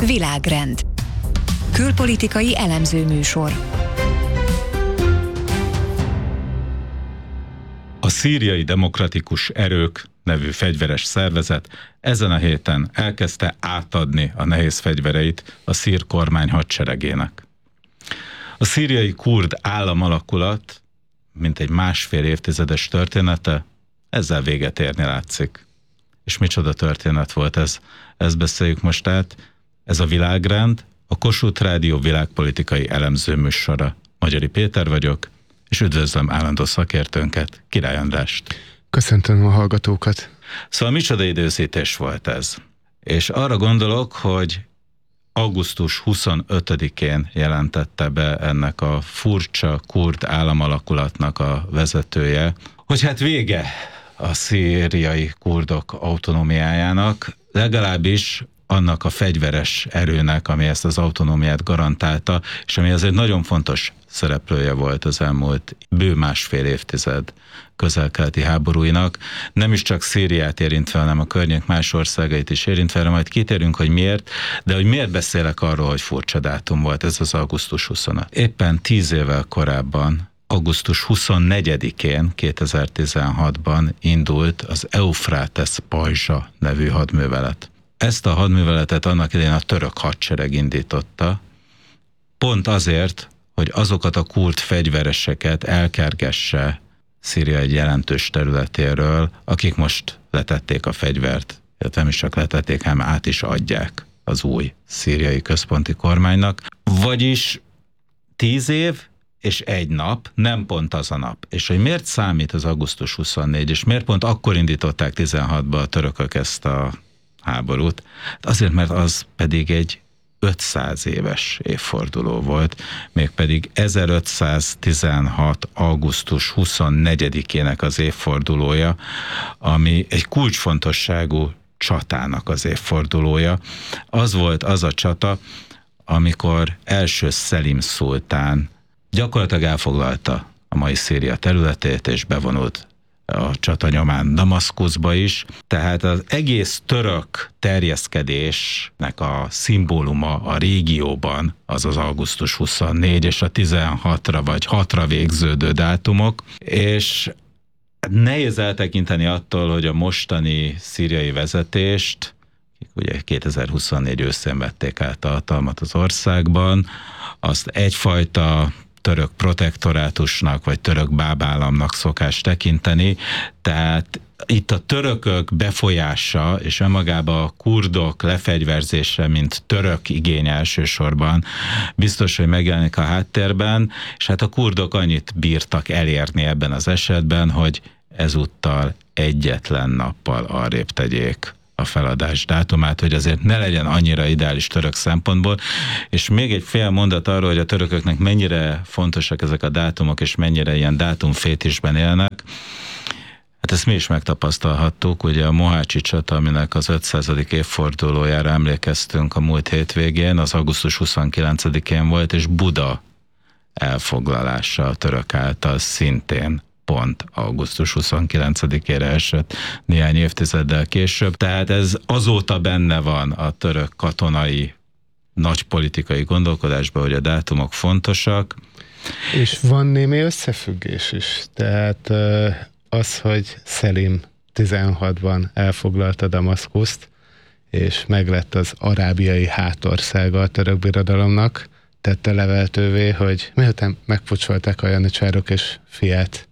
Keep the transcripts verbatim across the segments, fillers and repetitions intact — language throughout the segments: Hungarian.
Világrend. Külpolitikai elemző műsor. A Szíriai Demokratikus Erők nevű fegyveres szervezet ezen a héten elkezdte átadni a nehéz fegyvereit a szír kormány hadseregének. A szíriai kurd államalakulat, mint egy másfél évtizedes története, ezzel véget érni látszik. És micsoda történet volt ez? Ezt beszéljük most át. Ez a Világrend, a Kossuth Rádió világpolitikai elemző műsora. Magyari Péter vagyok, és üdvözlöm állandó szakértőnket, Király Andrást. Köszöntöm a hallgatókat. Szóval micsoda időzítés volt ez? És arra gondolok, hogy augusztus huszonötödikén jelentette be ennek a furcsa kurd államalakulatnak a vezetője, hogy hát vége a szíriai kurdok autonómiájának, legalábbis annak a fegyveres erőnek, ami ezt az autonómiát garantálta, és ami az egy nagyon fontos szereplője volt az elmúlt bő másfél évtized közel-keleti háborúinak, nem is csak Szíriát érintve, hanem a környék más országait is érintve, hanem majd kitérünk, hogy miért, de hogy miért beszélek arról, hogy furcsa dátum volt ez az augusztus huszonötödike. Éppen tíz évvel korábban, augusztus huszonnegyedikén, kétezer-tizenhatban indult az Eufrates pajzsa nevű hadművelet. Ezt a hadműveletet annak idején a török hadsereg indította, pont azért, hogy azokat a kurd fegyvereseket elkergesse Szíria egy jelentős területéről, akik most letették a fegyvert, illetve nem is csak letették, hanem át is adják az új szíriai központi kormánynak. Vagyis tíz év és egy nap, nem pont az a nap. És hogy miért számít az augusztus huszonnegyedike, és miért pont akkor indították tizenhatban a törökök ezt a háborút? Azért, mert az pedig egy ötszáz éves évforduló volt, mégpedig ezerötszáztizenhat. augusztus huszonnegyedikének az évfordulója, ami egy kulcsfontosságú csatának az évfordulója. Az volt az a csata, amikor első Szelim szultán gyakorlatilag elfoglalta a mai Szíria területét, és bevonult a csata nyomán Damaszkuszba is. Tehát az egész török terjeszkedésnek a szimbóluma a régióban az az augusztus huszonnegyedike és a tizenhatra vagy hatra végződő dátumok, és nehéz eltekinteni attól, hogy a mostani szíriai vezetést, ugye kétezer-huszonnégy őszén vették át a hatalmat az országban, azt egyfajta török protektorátusnak, vagy török bábállamnak szokás tekinteni, tehát itt a törökök befolyása, és önmagában a kurdok lefegyverzése, mint török igény elsősorban, biztos, hogy megjelenik a háttérben, és hát a kurdok annyit bírtak elérni ebben az esetben, hogy ezúttal egyetlen nappal arrébb tegyék a feladás dátumát, hogy azért ne legyen annyira ideális török szempontból. És még egy fél mondat arról, hogy a törököknek mennyire fontosak ezek a dátumok, és mennyire ilyen dátumfétisben élnek. Hát ezt mi is megtapasztalhattuk, ugye a Mohácsi csata, aminek az ötszázadik évfordulójára emlékeztünk a múlt hétvégén, az augusztus huszonkilencedikén volt, és Buda elfoglalása a török által szintén pont augusztus huszonkilencedikére esett néhány évtizeddel később. Tehát ez azóta benne van a török katonai nagy politikai gondolkodásban, hogy a dátumok fontosak. És van némi összefüggés is. Tehát az, hogy Szelim tizenhatban elfoglalta Damaszkuszt, és meglett az arábiai hátországa a török birodalomnak, tette leveltővé, hogy miután megpucsolták a janicsárok és fiát,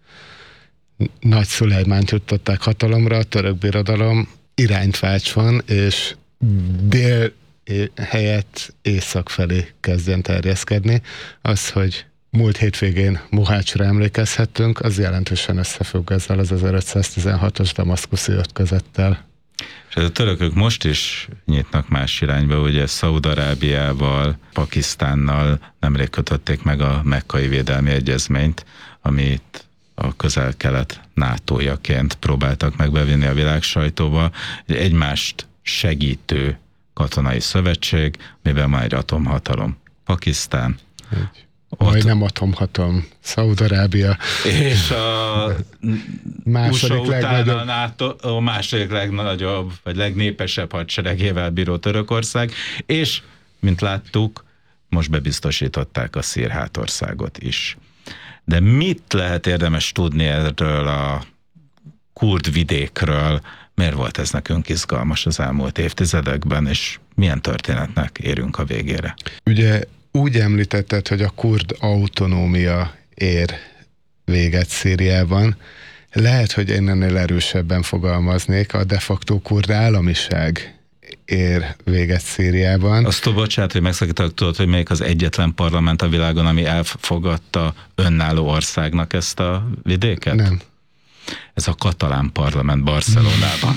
Nagy Szulejmánt juttatták hatalomra, a török birodalom irányt váltson, és dél helyett észak felé kezdjen terjeszkedni. Az, hogy múlt hétvégén Mohácsra emlékezhettünk, az jelentősen összefügg ezzel az ezerötszáztizenhatos damaszkuszi ütközettel. És a törökök most is nyitnak más irányba, ugye Szaúd-Arábiával, Pakisztánnal nemrég kötötték meg a mekkai védelmi egyezményt, amit a közel-kelet nátójaként próbáltak megbevinni a világ sajtóba, egymást segítő katonai szövetség, miben már egy atomhatalom. Pakisztán. Majd nem atomhatalom. Szaúd-Arábia. És a második u es á után a, NATO, a második legnagyobb, vagy legnépesebb hadseregével bíró Törökország, és mint láttuk, most bebiztosították a szír hátországot is. De mit lehet érdemes tudni erről a kurd vidékről, miért volt ez nekünk izgalmas az elmúlt évtizedekben, és milyen történetnek érünk a végére? Ugye úgy említetted, hogy a kurd autonómia ér véget Szíriában. Lehet, hogy én ennél erősebben fogalmaznék, a de facto kurd államiság ér véget Szíriában. Azt bocsánat, hogy megszakítok, tudod, hogy melyik az egyetlen parlament a világon, ami elfogadta önálló országnak ezt a vidéket? Nem. Ez a katalán parlament Barcelonában.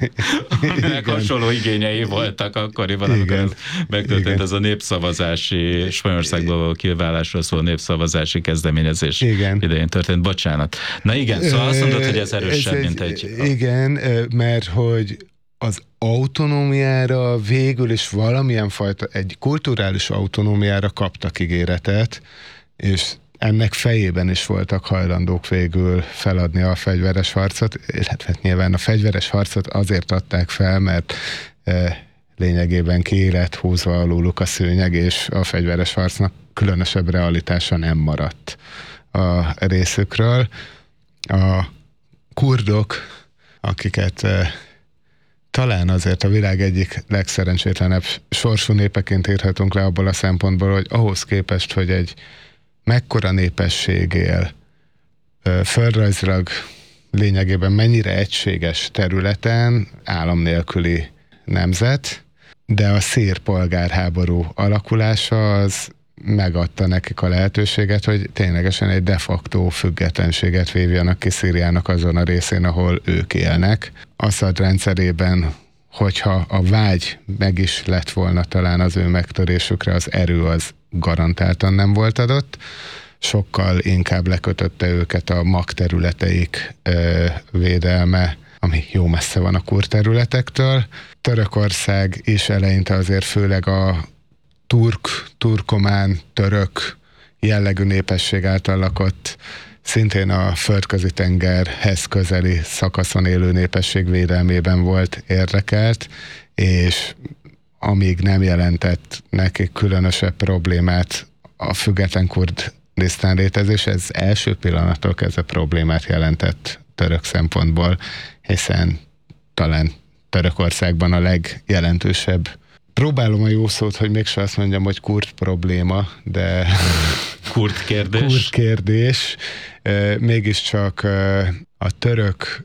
Aminek hasonló igényei voltak akkoriban, amikor ez megtörtént. Igen. Ez a népszavazási, Spanyolországból való kiválásról szóló népszavazási kezdeményezés igen. idején történt. Bocsánat. Na igen, szóval azt mondod, hogy ez erősebb, ez mint egy... Igen, mert hogy az autonómiára végül is valamilyen fajta, egy kulturális autonómiára kaptak ígéretet, és ennek fejében is voltak hajlandók végül feladni a fegyveres harcot, illetve nyilván a fegyveres harcot azért adták fel, mert e, lényegében ki lett húzva alóluk a szőnyeg, és a fegyveres harcnak különösebb realitása nem maradt a részükről. A kurdok, akiket e, talán azért a világ egyik legszerencsétlenebb sorsú népeként írhatunk le abból a szempontból, hogy ahhoz képest, hogy egy mekkora népesség él, földrajzilag lényegében mennyire egységes területen, állam nélküli nemzet, de a szír polgárháború alakulása az megadta nekik a lehetőséget, hogy ténylegesen egy de facto függetlenséget vívjanak ki Szíriának azon a részén, ahol ők élnek. Assad rendszerében, hogyha a vágy meg is lett volna talán az ő megtörésükre, az erő az garantáltan nem volt adott, sokkal inkább lekötötte őket a magterületeik ö, védelme, ami jó messze van a kurd területektől. Törökország is eleinte azért főleg a turk, turkomán, török jellegű népesség által lakott, szintén a földközi tengerhez közeli szakaszon élő népesség védelmében volt érdekelt, és amíg nem jelentett nekik különösebb problémát a független Kurdisztán létezés, ez első pillanattól kezdve problémát jelentett török szempontból, hiszen talán Törökországban a legjelentősebb, próbálom a jó szót, hogy mégse azt mondjam, hogy kurd probléma, de kurd kérdés. Kurd kérdés. Mégiscsak a török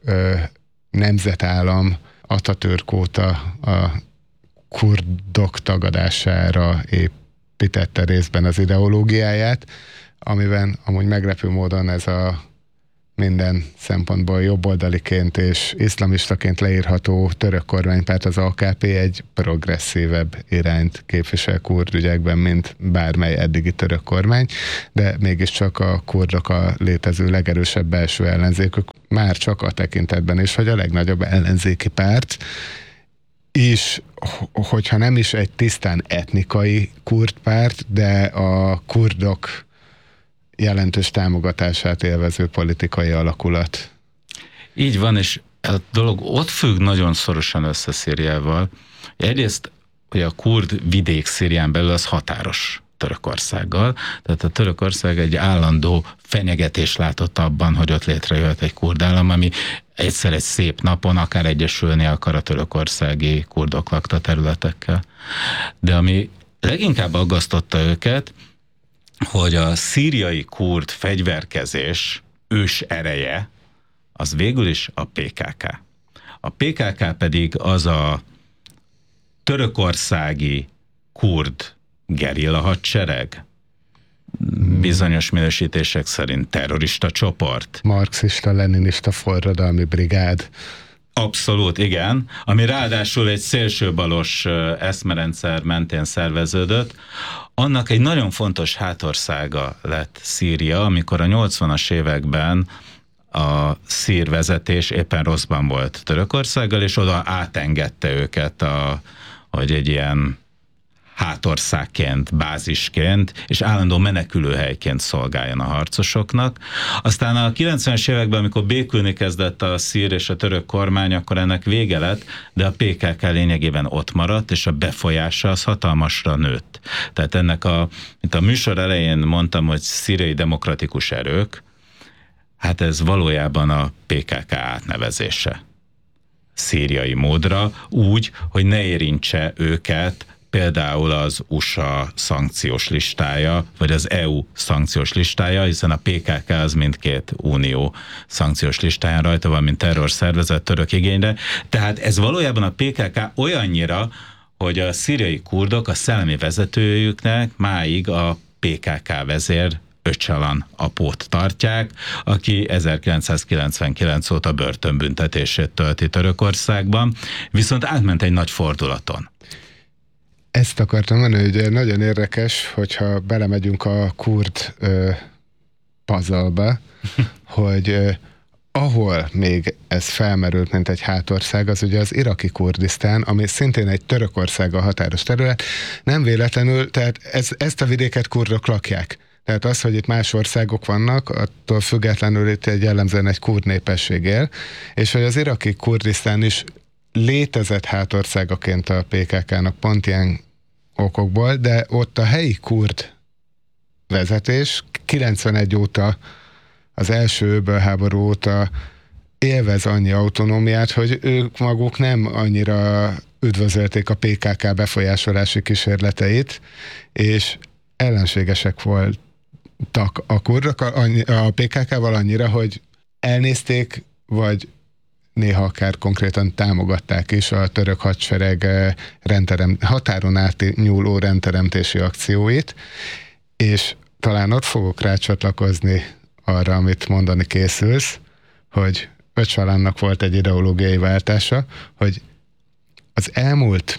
nemzetállam Atatürk óta a kurdok tagadására építette részben az ideológiáját, amiben amúgy meglepő módon ez a minden szempontból jobboldaliként és iszlamistaként leírható török kormánypárt, az á ká pé egy progresszívebb irányt képvisel kurd ügyekben, mint bármely eddigi török kormány, de mégiscsak a kurdok a létező legerősebb belső ellenzékük, már csak a tekintetben is, hogy a legnagyobb ellenzéki párt, és hogyha nem is egy tisztán etnikai kurd párt, de a kurdok jelentős támogatását élvező politikai alakulat. Így van, és a dolog ott függ nagyon szorosan össze Szíriával. Egyrészt, hogy a kurd vidék Szírián belül az határos Törökországgal, tehát a Törökország egy állandó fenyegetés látott abban, hogy ott létrejöhet egy kurd állam, ami egyszer egy szép napon akár egyesülni akar a törökországi kurdok lakta területekkel. De ami leginkább aggasztotta őket, hogy a szíriai kurd fegyverkezés ős ereje az végül is a pé ká ká. A pé ká ká pedig az a törökországi kurd gerilla hadsereg, bizonyos minősítések szerint terrorista csoport. Marxista, leninista forradalmi brigád. Abszolút, igen. Ami ráadásul egy szélsőbalos eszmerendszer mentén szerveződött. Annak egy nagyon fontos hátországa lett Szíria, amikor a nyolcvanas években a szír vezetés éppen rosszban volt Törökországgal, és oda átengedte őket, a, hogy egy ilyen hátországként, bázisként és állandó menekülőhelyként szolgáljon a harcosoknak. Aztán a kilencvenes években, amikor békülni kezdett a szír és a török kormány, akkor ennek vége lett, de a pé ká ká lényegében ott maradt, és a befolyása az hatalmasra nőtt. Tehát ennek a, mint a műsor elején mondtam, hogy szíriai demokratikus erők, hát ez valójában a pé ká ká átnevezése szíriai módra, úgy, hogy ne érintse őket például az u es á szankciós listája, vagy az é u szankciós listája, hiszen a pé ká ká az mindkét unió szankciós listáján rajta van, mint terrorszervezet török igényre. Tehát ez valójában a pé ká ká olyannyira, hogy a szíriai kurdok a szellemi vezetőjüknek máig a pé ká ká vezér Öcalan apót tartják, aki ezerkilencszázkilencvenkilenc óta börtönbüntetését tölti Törökországban, viszont átment egy nagy fordulaton. Ezt akartam mondani, hogy nagyon érdekes, hogyha belemegyünk a kurd ö, puzzle-be, hogy ö, ahol még ez felmerült, mint egy hátország, az ugye az iraki Kurdisztán, ami szintén egy Törökországgal határos terület, nem véletlenül, tehát ez, ezt a vidéket kurdok lakják. Tehát az, hogy itt más országok vannak, attól függetlenül itt egy jellemzően egy kurd népesség él, és hogy az iraki Kurdisztán is létezett hátországaként a pé ká ká-nak pont ilyen okokból, de ott a helyi kurd vezetés kilencvenegy óta, az első öbölháború óta élvez annyi autonómiát, hogy ők maguk nem annyira üdvözölték a pé ká ká befolyásolási kísérleteit, és ellenségesek voltak a kurdok a pé ká ká-val annyira, hogy elnézték, vagy néha akár konkrétan támogatták is a török hadsereg rendterem, határon átnyúló rendteremtési akcióit, és talán ott fogok rácsatlakozni arra, amit mondani készülsz, hogy Öcalannak volt egy ideológiai váltása, hogy az elmúlt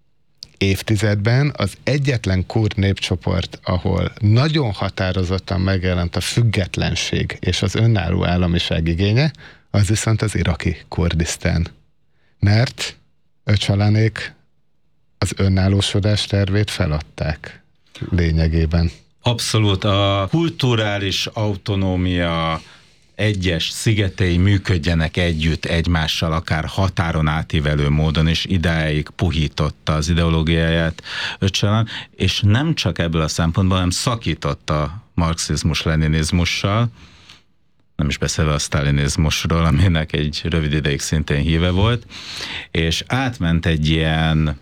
évtizedben az egyetlen kurd népcsoport, ahol nagyon határozottan megjelent a függetlenség és az önálló államiság igénye, az viszont az iraki Kurdisztán. Mert Öcalanék az önállósodás tervét feladták lényegében. Abszolút, a kulturális autonómia egyes szigetei működjenek együtt egymással, akár határon átívelő módon, és idáig puhította az ideológiáját Öcalan, és nem csak ebből a szempontból, hanem szakította marxizmus-leninizmussal, nem is beszélve a sztálinizmusról, aminek egy rövid ideig szintén híve volt, és átment egy ilyen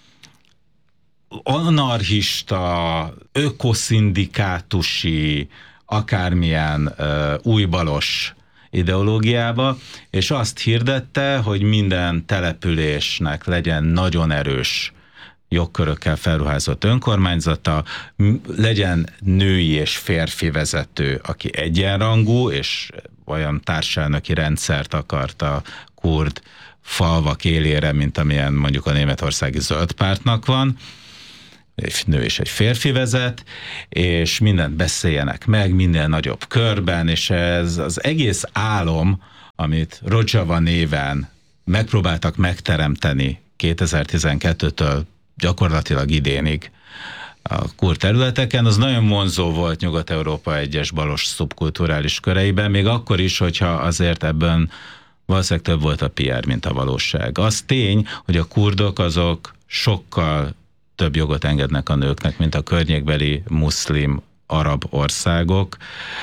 anarchista, ökoszindikátusi, akármilyen uh, újbalos ideológiába, és azt hirdette, hogy minden településnek legyen nagyon erős jogkörökkel felruházott önkormányzata, legyen női és férfi vezető, aki egyenrangú, és olyan társelnöki rendszert akart a kurd falvak élére, mint amilyen mondjuk a németországi zöld pártnak van, egy nő és egy férfi vezet, és mindent beszéljenek meg, minden nagyobb körben, és ez az egész álom, amit Rojava néven megpróbáltak megteremteni kétezer-tizenkettőtől gyakorlatilag idénig a kurd területeken, az nagyon vonzó volt Nyugat-Európa egyes balos szubkulturális köreiben, még akkor is, hogyha azért ebben valószínűleg több volt a pé er, mint a valóság. Az tény, hogy a kurdok azok sokkal több jogot engednek a nőknek, mint a környékbeli muszlim arab országok.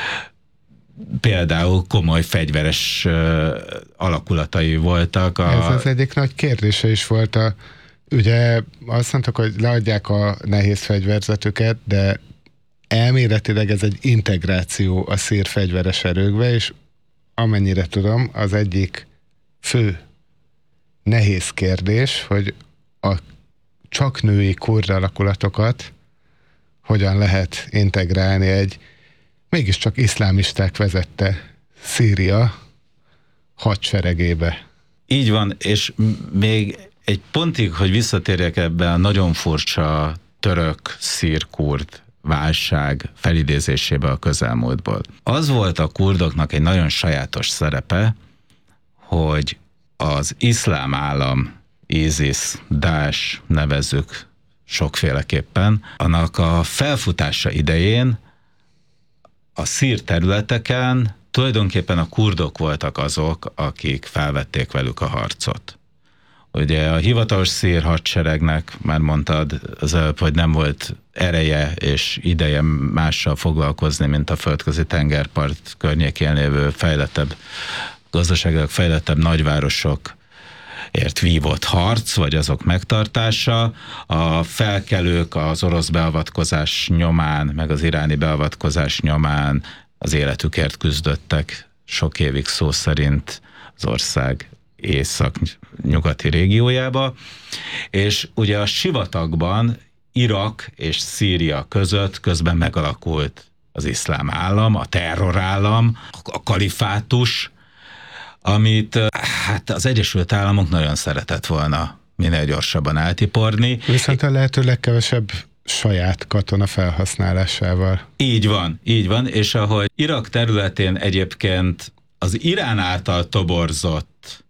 Például komoly fegyveres uh, alakulatai voltak. A... Ez az egyik nagy kérdése is volt. A, ugye azt mondtak, hogy leadják a nehéz fegyverzetüket, de elméletileg ez egy integráció a szír fegyveres erőkbe, és amennyire tudom, az egyik fő nehéz kérdés, hogy a csak női kurd alakulatokat hogyan lehet integrálni egy mégiscsak iszlámisták vezette Szíria hadseregébe. Így van, és még egy pontig, hogy visszatérjek ebbe a nagyon furcsa török-szír-kurd válság felidézésébe a közelmúltból. Az volt a kurdoknak egy nagyon sajátos szerepe, hogy az iszlám állam, ISIS, Daesh nevezzük sokféleképpen. Annak a felfutása idején a szír területeken tulajdonképpen a kurdok voltak azok, akik felvették velük a harcot. Ugye a hivatalos szír hadseregnek, már mondtad az előbb, hogy nem volt ereje és ideje mással foglalkozni, mint a földközi tengerpart környékén lévő fejlettebb, gazdaságilag fejlettebb nagyvárosok ért vívott harc, vagy azok megtartása. A felkelők az orosz beavatkozás nyomán, meg az iráni beavatkozás nyomán az életükért küzdöttek sok évig szó szerint az ország észak-nyugati régiójába, és ugye a sivatagban Irak és Szíria között közben megalakult az iszlám állam, a terrorállam, a kalifátus, amit hát az Egyesült Államok nagyon szeretett volna minél gyorsabban eltiporni. Viszont a lehető legkevesebb saját katona felhasználásával. Így van, így van, és ahogy Irak területén egyébként az Irán által toborzott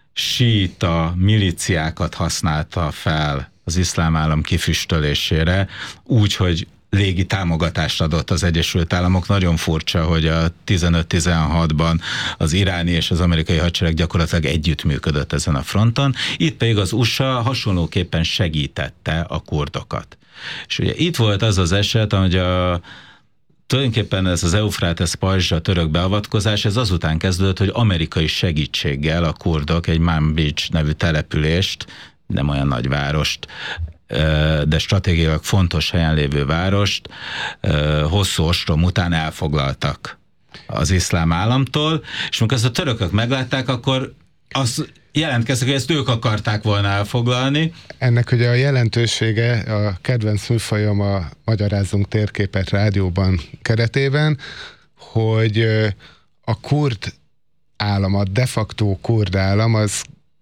síita milíciákat használta fel az iszlám állam kifüstölésére, úgy, hogy légi támogatást adott az Egyesült Államok. Nagyon furcsa, hogy a tizenöt-tizenhatban az iráni és az amerikai hadsereg gyakorlatilag együttműködött ezen a fronton, itt pedig az u es á hasonlóképpen segítette a kurdokat. És ugye itt volt az az eset, hogy a tulajdonképpen ez az Eufrates pajzsa török beavatkozás, ez azután kezdődött, hogy amerikai segítséggel a kurdok egy Manbij nevű települést, nem olyan nagy várost, de stratégiailag fontos helyen lévő várost hosszú ostrom után elfoglaltak az iszlám államtól, és amikor ezt a törökök meglátták, akkor azt jelentkeztek, hogy ezt ők akarták volna elfoglalni. Ennek ugye a jelentősége, a kedvenc műfajom a Magyarázzunk térképet rádióban keretében, hogy a kurd állam, a de facto kurd állam az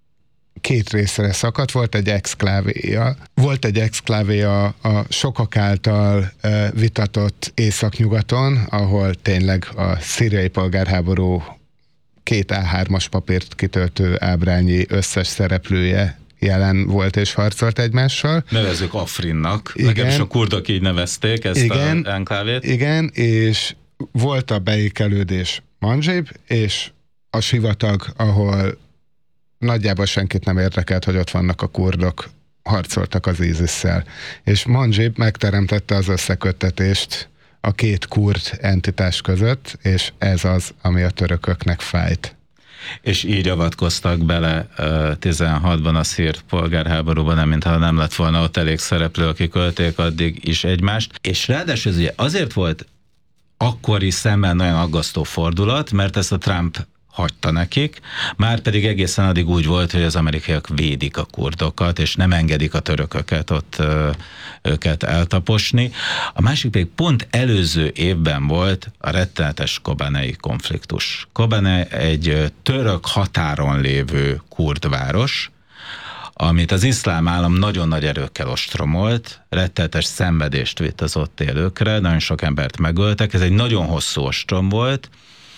két részre szakadt, volt egy exklávéja. Volt egy exklávéja a sokak által vitatott északnyugaton, ahol tényleg a szíriai polgárháború két á hármas papírt kitöltő ábrányi összes szereplője jelen volt és harcolt egymással. Nevezzük Afrinnak, legalábbis a kurdok így nevezték ezt igen, az enklávét. Igen, és volt a beékelődés Manbij, és a sivatag, ahol nagyjából senkit nem érdekelt, hogy ott vannak a kurdok, harcoltak az ízisszel. És Manbij megteremtette az összeköttetést a két kurd entitás között, és ez az, ami a törököknek fájt. És így avatkoztak bele tizenhatban a szír polgárháborúban, nem mintha nem lett volna ott elég szereplő, akik ölték addig is egymást. És ráadásul ez ugye azért volt akkori szemben nagyon aggasztó fordulat, mert ezt a Trump hagyta nekik, már pedig egészen addig úgy volt, hogy az amerikaiak védik a kurdokat, és nem engedik a törököket ott ö, őket eltaposni. A másik pedig pont előző évben volt a rettenetes kobanei konfliktus. Kobane egy török határon lévő kurd város, amit az iszlám állam nagyon nagy erőkkel ostromolt, rettenetes szenvedést vitt az ott élőkre, nagyon sok embert megöltek, ez egy nagyon hosszú ostrom volt,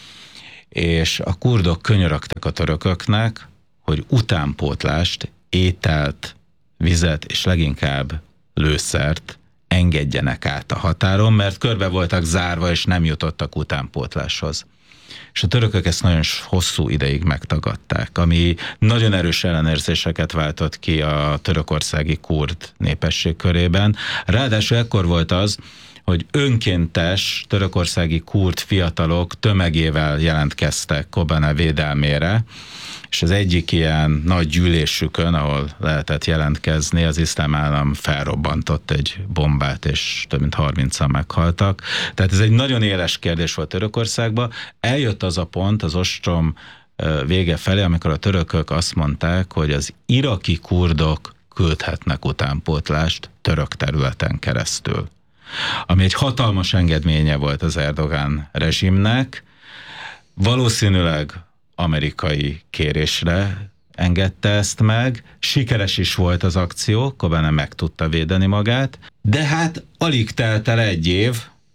és a kurdok könyörögtek a törököknek, hogy utánpótlást, ételt, vizet és leginkább lőszert engedjenek át a határon, mert körbe voltak zárva, és nem jutottak utánpótláshoz. És a törökök ezt nagyon hosszú ideig megtagadták, ami nagyon erős ellenérzéseket váltott ki a törökországi kurd népesség körében. Ráadásul ekkor volt az, hogy önkéntes törökországi kurd fiatalok tömegével jelentkeztek Kobane védelmére, és az egyik ilyen nagy gyűlésükön, ahol lehetett jelentkezni, az iszlám állam felrobbantott egy bombát, és több mint harmincan meghaltak. Tehát ez egy nagyon éles kérdés volt Törökországban. Eljött az a pont az ostrom vége felé, amikor a törökök azt mondták, hogy az iraki kurdok küldhetnek utánpótlást török területen keresztül, ami egy hatalmas engedménye volt az Erdogán rezsimnek, valószínűleg amerikai kérésre engedte ezt meg, sikeres is volt az akció, Kobane meg tudta védeni magát, de hát alig telt el egy év,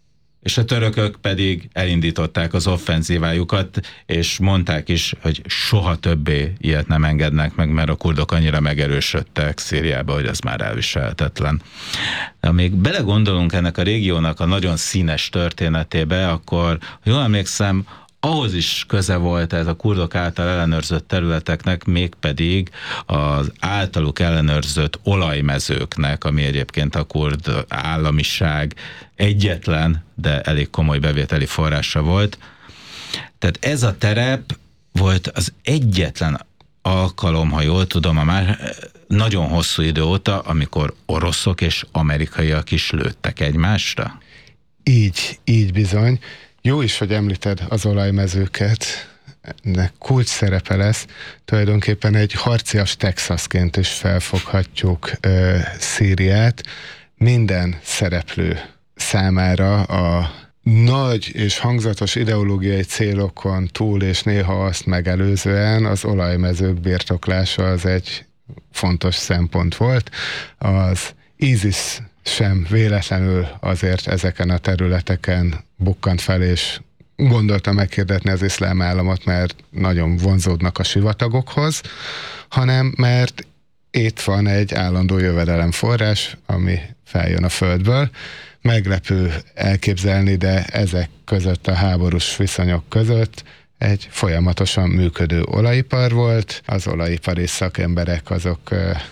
és a törökök pedig elindították az offenzívájukat, és mondták is, hogy soha többé ilyet nem engednek meg, mert a kurdok annyira megerősödtek Szíriába, hogy ez már elviselhetetlen. De amíg belegondolunk ennek a régiónak a nagyon színes történetébe, akkor, ha jól emlékszem, ahhoz is köze volt ez a kurdok által ellenőrzött területeknek, mégpedig az általuk ellenőrzött olajmezőknek, ami egyébként a kurd államiság egyetlen, de elég komoly bevételi forrása volt. Tehát ez a terep volt az egyetlen alkalom, ha jól tudom, a már nagyon hosszú idő óta, amikor oroszok és amerikaiak is lőttek egymásra. Így, így bizony. Jó is, hogy említed az olajmezőket, ennek kulcs szerepe lesz. Tulajdonképpen egy harcias Texasként is felfoghatjuk ö, Szíriát. Minden szereplő számára a nagy és hangzatos ideológiai célokon túl, és néha azt megelőzően az olajmezők birtoklása az egy fontos szempont volt. Az ISIS sem véletlenül azért ezeken a területeken bukkant fel, és gondolta meghirdetni az iszlám államot, mert nagyon vonzódnak a sivatagokhoz, hanem mert itt van egy állandó jövedelemforrás, ami feljön a földből. Meglepő elképzelni, de ezek között, a háborús viszonyok között egy folyamatosan működő olajipar volt. Az olajipari szakemberek azok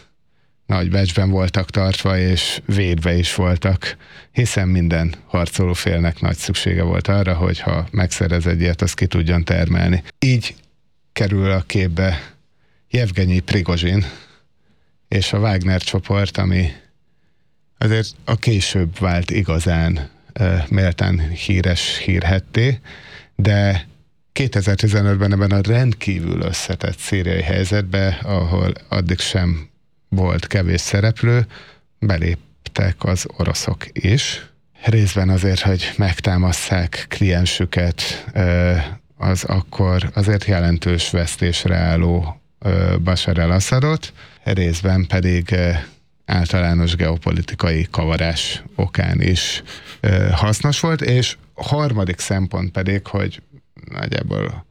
nagy becsben voltak tartva, és védve is voltak, hiszen minden harcoló félnek nagy szüksége volt arra, hogy ha megszerez egy ilyet, azt ki tudjon termelni. Így kerül a képbe Jevgenyi Prigozsin és a Wagner csoport, ami azért a később vált igazán uh, méltán híres hírhetté, de kétezer-tizenötben ebben a rendkívül összetett szíriai helyzetben, ahol addig sem volt kevés szereplő, beléptek az oroszok is. Részben azért, hogy megtámasszák kliensüket, az akkor azért jelentős vesztésre álló Bashar al-Assadot, részben pedig általános geopolitikai kavarás okán is hasznos volt, és a harmadik szempont pedig, hogy nagyjából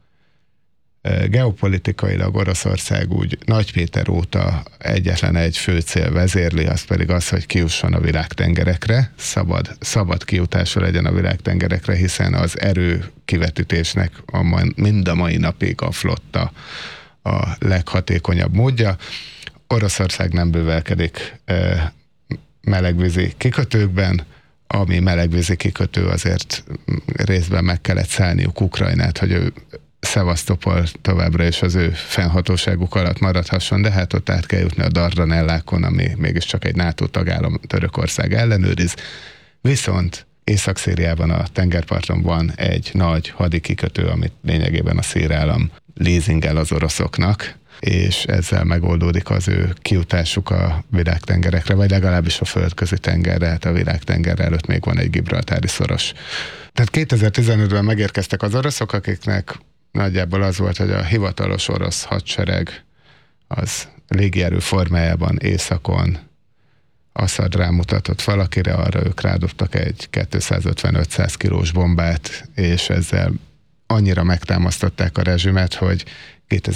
geopolitikailag Oroszország úgy Nagy Péter óta egyetlen egy fő cél vezérli, az pedig az, hogy kijusson a világtengerekre, szabad, szabad kijutása legyen a világtengerekre, hiszen az erő kivetítésnek a mai, mind a mai napig a flotta a leghatékonyabb módja. Oroszország nem bővelkedik e, melegvízi kikötőkben, ami melegvízi kikötő, azért részben meg kellett szállniuk Ukrajnát, hogy ő Szevasztopol továbbra is az ő fennhatóságuk alatt maradhasson, de hát ott át kell jutni a Dardanellákon, ami mégiscsak egy NATO tagállam, Törökország ellenőriz. Viszont Észak-Szíriában a tengerparton van egy nagy hadikikötő, amit lényegében a szír állam leasingel az oroszoknak, és ezzel megoldódik az ő kijutásuk a világtengerekre, vagy legalábbis a földközi tengerre, hát a világtenger előtt még van egy gibraltári szoros. Tehát kétezer-tizenötben megérkeztek az oroszok, akiknek nagyjából az volt, hogy a hivatalos orosz hadsereg az légierő formájában északon Assad rámutatott valakire, arra ők rádobtak egy kétszázötven-ötszáz kilós bombát, és ezzel annyira megtámasztották a rezsimet, hogy